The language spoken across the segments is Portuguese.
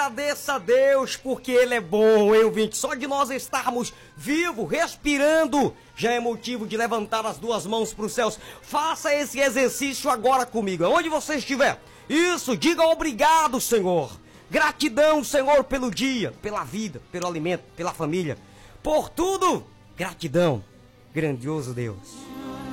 Agradeça a Deus porque Ele é bom, hein, ouvinte? Só de nós estarmos vivos, respirando, já é motivo de levantar as duas mãos para os céus. Faça esse exercício agora comigo, onde você estiver. Isso, diga obrigado, Senhor. Gratidão, Senhor, pelo dia, pela vida, pelo alimento, pela família. Por tudo, gratidão. Grandioso Deus.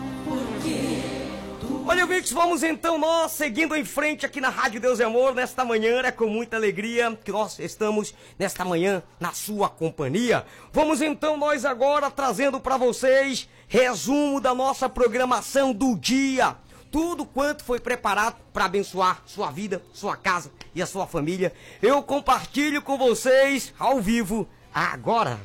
Olha, ouvintes, vamos então nós seguindo em frente aqui na Rádio Deus e Amor. Nesta manhã é com muita alegria que nós estamos nesta manhã na sua companhia. Vamos então nós agora trazendo para vocês resumo da nossa programação do dia. Tudo quanto foi preparado para abençoar sua vida, sua casa e a sua família, eu compartilho com vocês ao vivo agora.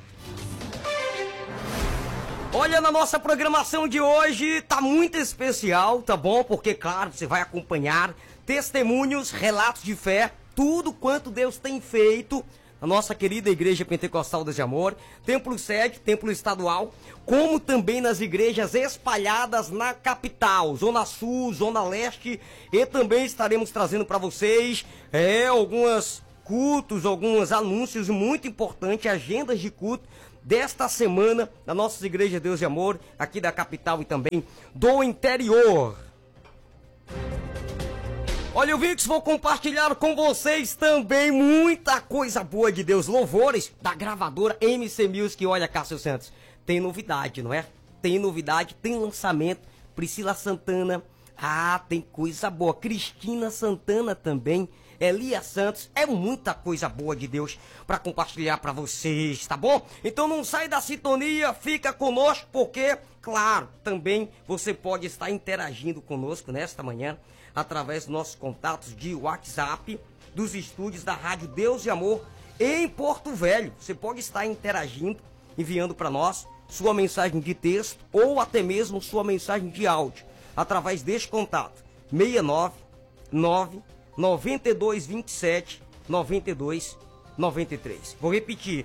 Olha, na nossa programação de hoje tá muito especial, tá bom? Porque, claro, você vai acompanhar testemunhos, relatos de fé, tudo quanto Deus tem feito na nossa querida Igreja Pentecostal Deus de Amor, Templo Sede, Templo Estadual, como também nas igrejas espalhadas na capital, Zona Sul, Zona Leste, e também estaremos trazendo para vocês alguns cultos, alguns anúncios muito importantes, agendas de culto desta semana da nossa Igreja Deus de Amor, aqui da capital e também do interior. Olha, ouvintes, vou compartilhar com vocês também muita coisa boa de Deus. Louvores da gravadora MC Music. Olha, Cássio Santos, tem novidade, não é? Tem novidade, tem lançamento. Priscila Santana, tem coisa boa. Cristina Santana também. Elias Santos, é muita coisa boa de Deus para compartilhar para vocês, tá bom? Então não sai da sintonia, fica conosco, porque, claro, também você pode estar interagindo conosco nesta manhã através dos nossos contatos de WhatsApp dos estúdios da Rádio Deus e Amor em Porto Velho. Você pode estar interagindo, enviando para nós sua mensagem de texto ou até mesmo sua mensagem de áudio através deste contato 699 92 27 92 93. Vou repetir: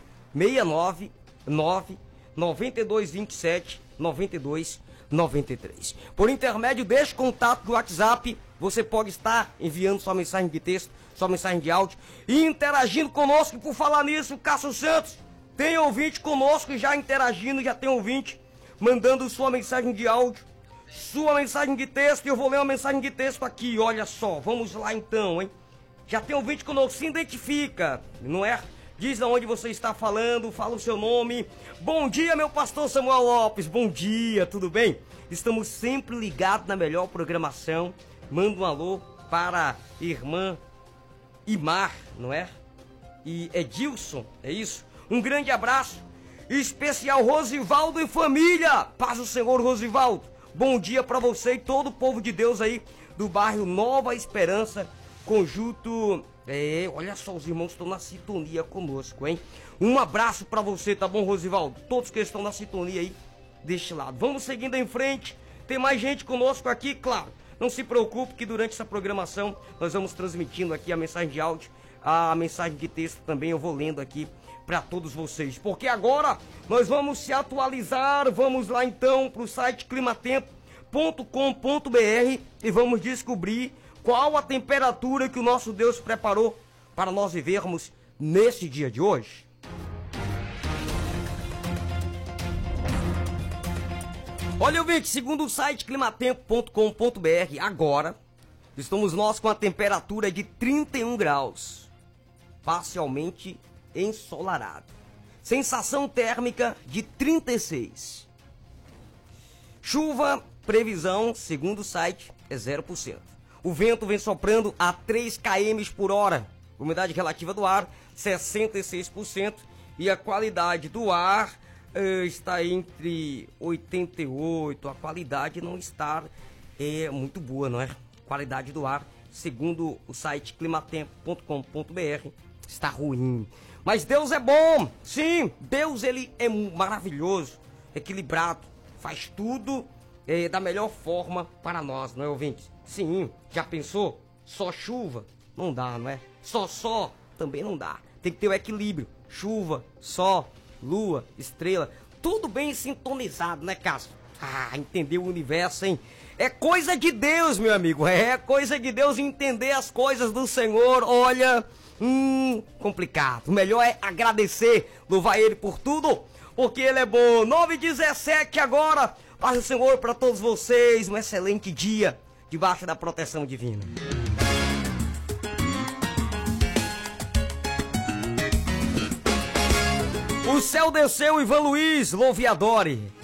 699 92 27 92 93. Por intermédio deste contato do WhatsApp, você pode estar enviando sua mensagem de texto, sua mensagem de áudio e interagindo conosco. Por falar nisso, Cássio Santos, tem ouvinte conosco já interagindo, já tem ouvinte mandando sua mensagem de áudio, sua mensagem de texto, e eu vou ler uma mensagem de texto aqui, olha só, vamos lá então, hein? Já tem ouvinte conosco, se identifica, não é? Diz aonde você está falando, fala o seu nome. Bom dia, meu pastor Samuel Lopes, bom dia, tudo bem? Estamos sempre ligados na melhor programação. Manda um alô para a irmã Imar, não é? E Edilson, é isso? Um grande abraço, especial Rosivaldo e família, paz do Senhor, Rosivaldo. Bom dia para você e todo o povo de Deus aí do bairro Nova Esperança, conjunto. Olha só, os irmãos estão na sintonia conosco, hein? Um abraço para você, tá bom, Rosivaldo? Todos que estão na sintonia aí deste lado. Vamos seguindo em frente. Tem mais gente conosco aqui, claro. Não se preocupe que durante essa programação nós vamos transmitindo aqui a mensagem de áudio, a mensagem de texto também eu vou lendo aqui para todos vocês, porque agora nós vamos se atualizar. Vamos lá então para o site climatempo.com.br e vamos descobrir qual a temperatura que o nosso Deus preparou para nós vivermos nesse dia de hoje. Olha, ouvinte, segundo o site climatempo.com.br, agora estamos nós com a temperatura de 31 graus, parcialmente ensolarado. Sensação térmica de 36. Chuva, previsão, segundo o site, é 0%. O vento vem soprando a 3 km por hora. Umidade relativa do ar, 66%. E a qualidade do ar está entre 88%. A qualidade não está muito boa, não é? Qualidade do ar, segundo o site climatempo.com.br, está ruim. Mas Deus é bom, sim, Deus ele é maravilhoso, equilibrado, faz tudo da melhor forma para nós, não é, ouvinte? Sim, já pensou? Só chuva? Não dá, não é? Só também não dá, tem que ter o equilíbrio, chuva, sol, lua, estrela, tudo bem sintonizado, né, Cássio? Entendeu o universo, hein? É coisa de Deus, meu amigo, é coisa de Deus entender as coisas do Senhor. Olha, Complicado. O melhor é agradecer, louvar ele por tudo, porque ele é bom. 9h17 agora. Paz do Senhor para todos vocês. Um excelente dia debaixo da proteção divina. O céu desceu, Ivan Luiz, louve e adore.